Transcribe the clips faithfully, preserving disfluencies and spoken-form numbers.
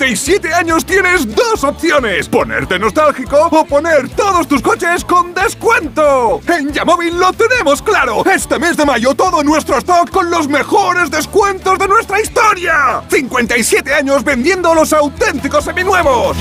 cincuenta y siete años tienes dos opciones: ponerte nostálgico o poner todos tus coches con descuento. En Yamóvil lo tenemos claro. Este mes de mayo todo nuestro stock con los mejores descuentos de nuestra historia. cincuenta y siete años vendiendo los auténticos seminuevos.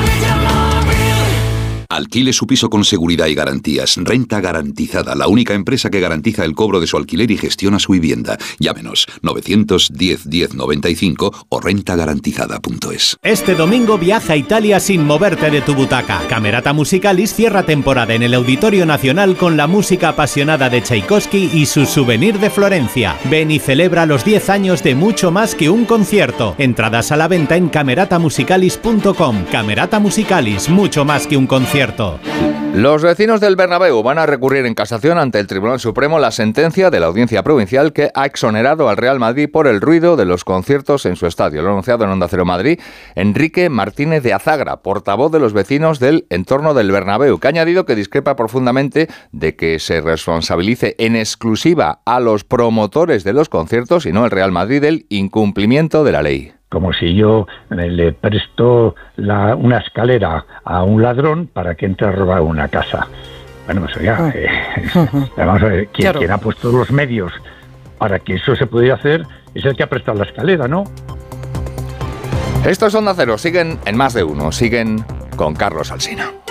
Alquile su piso con seguridad y garantías. Renta Garantizada, la única empresa que garantiza el cobro de su alquiler y gestiona su vivienda. Llámenos novecientos diez diez noventa y cinco o renta garantizada punto es. Este domingo viaja a Italia sin moverte de tu butaca. Camerata Musicalis cierra temporada en el Auditorio Nacional con la música apasionada de Tchaikovsky y su Souvenir de Florencia. Ven y celebra los diez años de mucho más que un concierto. Entradas a la venta en camerata musicalis punto com. Camerata Musicalis, mucho más que un concierto. Los vecinos del Bernabéu van a recurrir en casación ante el Tribunal Supremo la sentencia de la Audiencia Provincial que ha exonerado al Real Madrid por el ruido de los conciertos en su estadio. Lo ha anunciado en Onda Cero Madrid Enrique Martínez de Azagra, portavoz de los vecinos del entorno del Bernabéu, que ha añadido que discrepa profundamente de que se responsabilice en exclusiva a los promotores de los conciertos y no al Real Madrid del incumplimiento de la ley. Como si yo le presto la, una escalera a un ladrón para que entre a robar una casa. Bueno, pues ya, eh, vamos a ver, quien, claro. quien ha puesto los medios para que eso se pudiera hacer es el que ha prestado la escalera, ¿no? Esto es Onda Cero, siguen en Más de Uno, siguen con Carlos Alsina.